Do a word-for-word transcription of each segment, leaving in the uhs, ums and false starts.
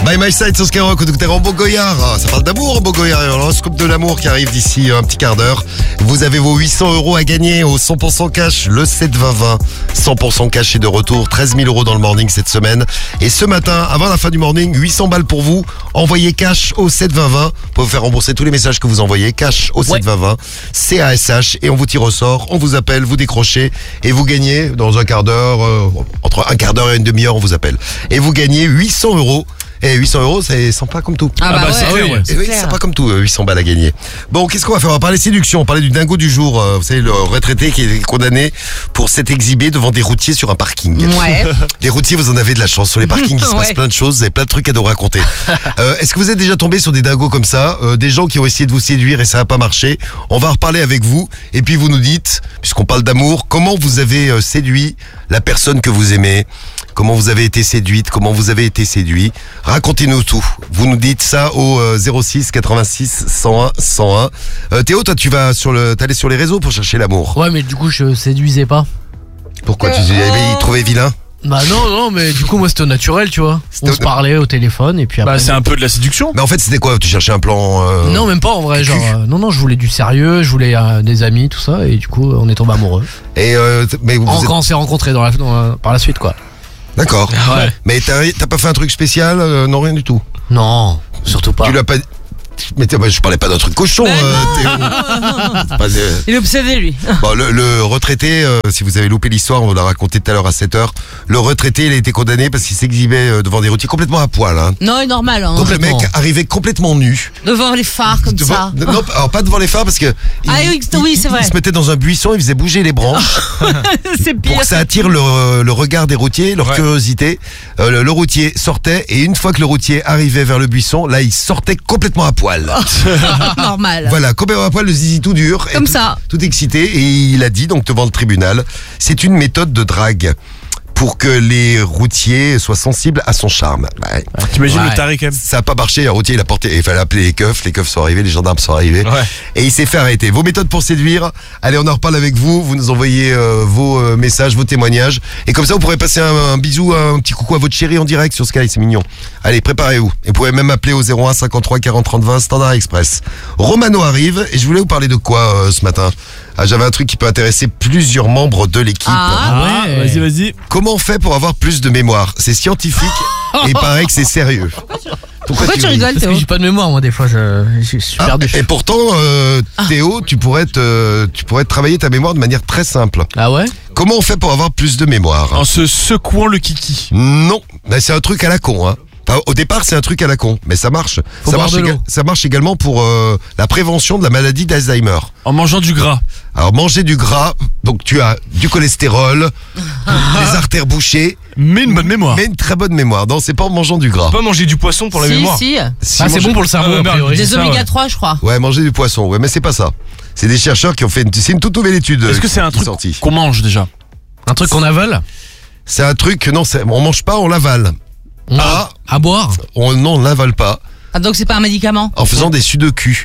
By My Side sur Skyrock, on écoute Rambo Goyard. Ça parle d'amour, Rambo Goyard. L'horoscope de l'amour qui arrive d'ici un petit quart d'heure. Vous avez vos huit cents euros à gagner au cent pour cent cash, le sept vingt vingt. cent pour cent cash est de retour, treize mille euros dans le morning cette semaine. Et ce matin, avant la fin du morning, huit cents balles pour vous. Envoyez cash au sept vingt vingt. Vous pouvez faire rembourser tous les messages que vous envoyez. Cash au sept vingt vingt. C A S H. Et on vous tire au sort. On vous appelle, vous décrochez. Et vous gagnez dans un quart d'heure, euh, entre un quart d'heure et une demi-heure, on vous appelle. Et vous gagnez huit cents euros. Et huit cents euros, c'est sympa comme tout. Ah bah, ah bah ouais, c'est oui, ouais. c'est oui, sympa comme tout, huit cents balles à gagner. Bon, qu'est-ce qu'on va faire? On va parler séduction, on va parler du dingo du jour. Vous savez, le retraité qui est condamné pour s'être exhibé devant des routiers sur un parking. Ouais. Les routiers, vous en avez de la chance. Sur les parkings, il se passe Ouais. plein de choses, vous avez plein de trucs à nous raconter. euh, Est-ce que vous êtes déjà tombé sur des dingos comme ça, euh, des gens qui ont essayé de vous séduire et ça n'a pas marché? On va en reparler avec vous. Et puis vous nous dites, puisqu'on parle d'amour, comment vous avez euh, séduit la personne que vous aimez? Comment vous avez été séduite? Comment vous avez été séduit? Racontez-nous tout. Vous nous dites ça au euh, zéro six quatre-vingt-six cent un cent un. Euh, Théo, toi, tu vas sur le, t'allais sur les réseaux pour chercher l'amour. Ouais, mais du coup, je séduisais pas. Pourquoi tu disais, il trouvait vilain? Bah non, non, mais du coup, moi, c'était au naturel, tu vois. C'était On au- se parlait au téléphone et puis après. Bah c'est un peu de la séduction. Mais en fait, c'était quoi? Tu cherchais un plan euh, Non, même pas en vrai, genre. euh, non, non, je voulais du sérieux, je voulais euh, des amis, tout ça, et du coup, on est tombé amoureux. Et euh, t- mais vous En- êtes- Quand on s'est rencontrés dans la, dans la- par la suite, quoi. D'accord. Ouais. Mais t'as t'as pas fait un truc spécial? euh, Non, rien du tout. Non, surtout pas. Tu l'as pas. Mais tiens, bah, je parlais pas d'un truc cochon. Ben euh, non. Théo. C'est pas des- Il est obsédé, lui. Bon, le, le retraité, euh, si vous avez loupé l'histoire, on vous l'a raconté tout à l'heure à sept heures. Le retraité, il a été condamné parce qu'il s'exhibait euh, devant des routiers complètement à poil. Hein. Non, normal. Hein. Donc le mec Complètement. arrivait complètement nu. Devant les phares, comme Devant- ça. Non, alors pas devant les phares parce que il, Ah oui, oui, c'est vrai. il se mettait dans un buisson, il faisait bouger les branches C'est pire. pour que ça attire le, le regard des routiers, leur Ouais. curiosité. Euh, le, le routier sortait et une fois que le routier arrivait vers le buisson, là il sortait complètement à poil. Normal. Voilà, complètement à poil, le zizi tout dur. et Comme tout- ça. Tout excité et il a dit donc devant le tribunal, c'est une méthode de drague pour que les routiers soient sensibles à son charme. Ouais. T'imagines Ouais. le taré quand même. Ça n'a pas marché, un routier il a porté, il fallait appeler les keufs, les keufs sont arrivés, les gendarmes sont arrivés Ouais. et il s'est fait arrêter. Vos méthodes pour séduire, allez on en reparle avec vous, vous nous envoyez euh, vos euh, messages, vos témoignages et comme ça vous pourrez passer un, un bisou, un petit coucou à votre chérie en direct sur Sky, c'est mignon. Allez préparez-vous et vous pouvez même appeler au zéro un cinquante-trois quarante trente vingt Standard Express. Romano arrive et je voulais vous parler de quoi euh, ce matin? Ah, j'avais un truc qui peut intéresser plusieurs membres de l'équipe. Ah. ouais. Vas-y, vas-y. Comment on fait pour avoir plus de mémoire? C'est scientifique et il paraît que c'est sérieux. Pourquoi tu rigoles, Parce que Théo? j'ai pas de mémoire, moi, des fois, je, je suis Ah, perdu. et pourtant, euh, Théo, tu pourrais, te, tu pourrais travailler ta mémoire de manière très simple. Ah ouais? Comment on fait pour avoir plus de mémoire? En se secouant le kiki. Non, mais c'est un truc à la con. Hein. Enfin, au départ, c'est un truc à la con, mais ça marche. Faut Ça boire marche, de l'eau. éga- ça marche également pour euh, la prévention de la maladie d'Alzheimer. En mangeant du gras. Alors, manger du gras, donc tu as du cholestérol, les artères bouchées, Mais une bonne mémoire. mais une très bonne mémoire. Non, c'est pas en mangeant du gras. Pas manger du poisson pour la Si, mémoire. si. Si Ah, c'est manger- bon pour le cerveau, Ah, a merde. priori. Des ça, oméga ouais. trois, je crois. Ouais, manger du poisson, ouais, mais c'est pas ça. C'est des chercheurs qui ont fait une, c'est une toute nouvelle étude. Est-ce euh, que c'est un qui est truc sortie. qu'on mange déjà? Un truc qu'on avale? C'est un truc, non, c'est- on mange pas, on l'avale. On- Ah. À boire? On, non, on l'avale pas. Ah, donc c'est pas un médicament. En faisant des sudoku.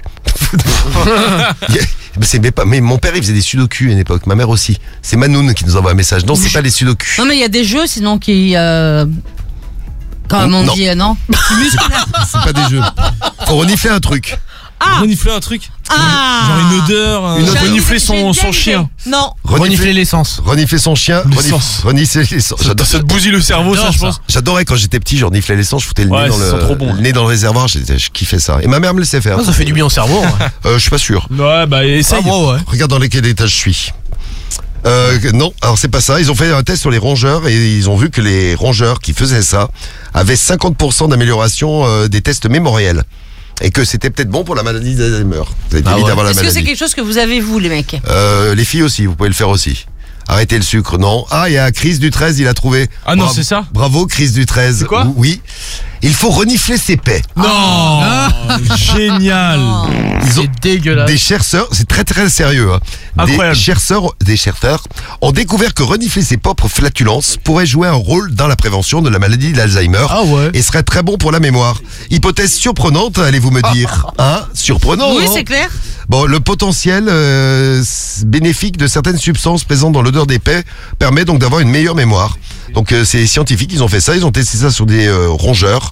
Mais, c'est- mais pas, mais mon père il faisait des sudoku à une époque, ma mère aussi. C'est Manoun qui nous envoie un message. Non, c'est pas les sudoku. Non, mais il y a des jeux, sinon, qui... Euh... Quand même, on Non. dit, euh, non. C'est pas des jeux. Faut renifler un truc. Renifler un truc. Ah. Genre une odeur. euh, Une odeur. renifler J'ai son, une son idée. chien. Non. Renifler l'essence. renifler son chien. L'essence. renif- Renifler l'essence. Ça, J'adore- ça te bousille le cerveau, ça, J'adore je ça. pense. J'adorais quand j'étais petit, je reniflais l'essence, je foutais le, Ouais, nez, dans ça le, sent trop bon. le nez dans le réservoir, je, je kiffais ça. Et ma mère me laissait faire. Ah, ça fait du bien au cerveau. ouais. Euh, je suis pas sûr. Ouais, bah essaye. Ah, moi, ouais. Regarde dans lesquels étages je suis. Euh, non, alors c'est pas ça. Ils ont fait un test sur les rongeurs et ils ont vu que les rongeurs qui faisaient ça avaient cinquante pour cent d'amélioration euh, des tests mémoriels. Et que c'était peut-être bon pour la maladie d'Alzheimer. Vous avez Ah dit ouais. d'avoir la Est-ce que c'est maladie. quelque chose que vous avez, vous, les mecs? Euh, les filles aussi, vous pouvez le faire aussi. Arrêtez le sucre, non. Ah, il y a Chris du treize, il a trouvé. Ah non, Bravo- c'est ça Bravo, Chris du treize. C'est quoi Oui. Il faut renifler ses paix. Non. Génial. Oh. Ils ont C'est dégueulasse. des chercheurs, c'est très très sérieux. Hein. Incroyable. Des chercheurs, des chercheurs ont découvert que renifler ses propres flatulences pourrait jouer un rôle dans la prévention de la maladie d'Alzheimer Ah ouais. et serait très bon pour la mémoire. Hypothèse surprenante, allez-vous me dire. Hein? Surprenant. Oui, hein c'est clair. Bon, le potentiel euh, s- bénéfique de certaines substances présentes dans l'odeur des paix permet donc d'avoir une meilleure mémoire. Donc euh, c'est scientifique, ils ont fait ça, ils ont testé ça sur des euh, rongeurs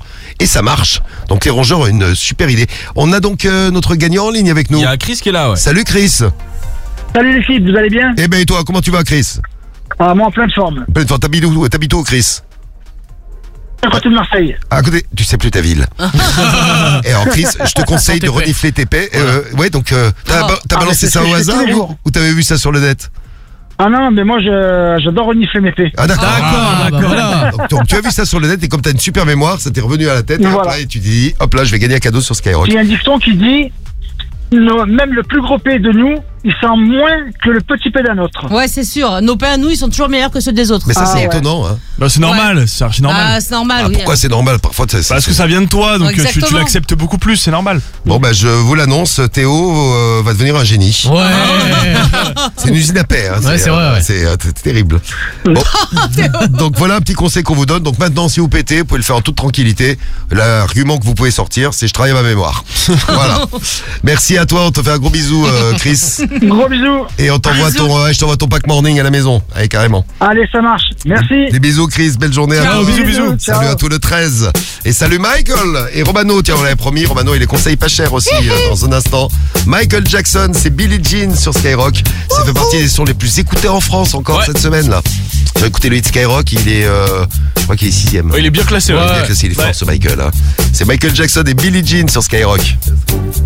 Et ça marche. Donc les rongeurs ont une super idée. On a donc euh, notre gagnant en ligne avec nous. Il y a Chris qui est là, ouais. Salut Chris. Salut les filles, vous allez bien? Eh ben et toi, comment tu vas Chris? Ah, moi en pleine forme. Pleine forme. T'habites où, t'habites où Chris? À côté de Marseille. À côté, tu sais plus ta ville. Et alors Chris, je te conseille de renifler tes paix. Euh, ouais, donc euh, t'as, ba- t'as Ah, balancé mais c'est ça ce que au je fais hasard tous les ou, jours. ou t'avais vu ça sur le net? Ah non, mais moi je, j'adore renifler mes pets. Ah d'accord. Ah, bah voilà. Donc, donc, tu as vu ça sur le net et comme t'as une super mémoire, ça t'est revenu à la tête. Et hop Voilà. là, et tu t'es dit, hop là, je vais gagner un cadeau sur Skyrock. Il y a un dicton qui dit nos- même le plus gros pet de nous, il sent moins que le petit pet d'un autre. Ouais, c'est sûr. Nos pains à nous, ils sont toujours meilleurs que ceux des autres. Mais ça Ah, c'est ouais. étonnant. Hein. Bah, c'est normal, c'est archi normal. Ah, c'est normal. Ah, oui. pourquoi c'est normal? Parfois, c'est- c'est- Parce que ça vient de toi, donc euh, tu, tu Exactement. l'acceptes beaucoup plus, c'est normal. Bon bah je vous l'annonce, Théo euh, va devenir un génie. Ouais. C'est une usine à paix. Hein. Ouais, c'est vrai, euh, ouais. C'est euh, c'est terrible. Bon. Donc voilà un petit conseil qu'on vous donne. Donc maintenant, si vous pétez, vous pouvez le faire en toute tranquillité. L'argument que vous pouvez sortir, c'est je travaille à ma mémoire. Voilà. Merci à toi. On te fait un gros bisou, euh, Chris. Gros bisous. Et on t'envoie ton, euh, je t'envoie ton pack morning à la maison. Allez carrément. Allez, ça marche. Merci. Des bisous, Chris. Belle journée à Ciao, toi. bisous, bisous. Salut Ciao. à tous le treize. Et salut Michael et Romano. Tiens, on l'avait promis. Romano, il est conseil pas cher aussi euh, dans un instant. Michael Jackson, c'est Billie Jean sur Skyrock. Ça fait partie des sons les plus écoutés en France encore Ouais. cette semaine là. Tu vas écouter le hit Skyrock, il est, euh, je crois qu'il est sixième. Ouais, il est bien classé, Il ouais. est bien classé, il est fort Ouais. ce Michael. Hein. C'est Michael Jackson et Billie Jean sur Skyrock.